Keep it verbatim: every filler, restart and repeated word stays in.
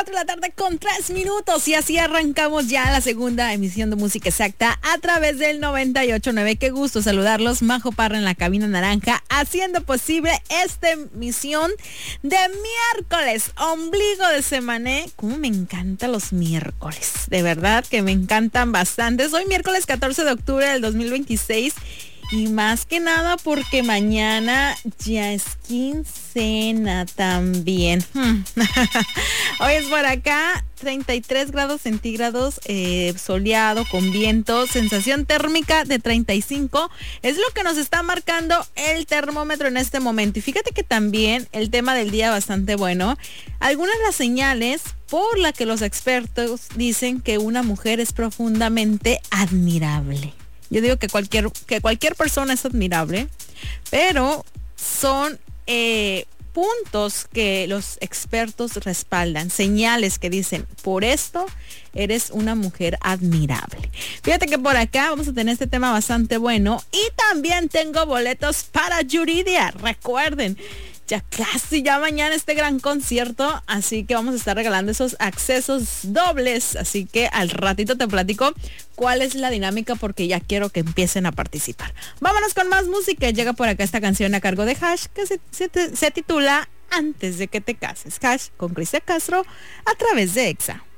cuatro de la tarde con tres minutos y así arrancamos ya la segunda emisión de Música Exacta a través del noventa y ocho punto nueve. Qué gusto saludarlos, Majo Parra en la cabina naranja, haciendo posible esta emisión de miércoles, ombligo de semana. Cómo me encantan los miércoles, de verdad que me encantan bastante. Hoy miércoles catorce de octubre del dos mil veintiséis. Y más que nada porque mañana ya es quincena también. Hmm. Hoy es por acá treinta y tres grados centígrados, eh, soleado, con viento, sensación térmica de treinta y cinco. Es lo que nos está marcando el termómetro en este momento. Y fíjate que también el tema del día bastante bueno. Algunas de las señales por las que los expertos dicen que una mujer es profundamente admirable. Yo digo que cualquier, que cualquier persona es admirable, pero son eh, puntos que los expertos respaldan, señales que dicen, por esto eres una mujer admirable. Fíjate que por acá vamos a tener este tema bastante bueno y también tengo boletos para Yuridia. Recuerden, ya casi ya mañana este gran concierto, así que vamos a estar regalando esos accesos dobles, así que al ratito te platico cuál es la dinámica porque ya quiero que empiecen a participar. Vámonos con más música. Llega por acá esta canción a cargo de Hash que se, se, se titula Antes de que te cases. Hash con Cristian Castro a través de Exa.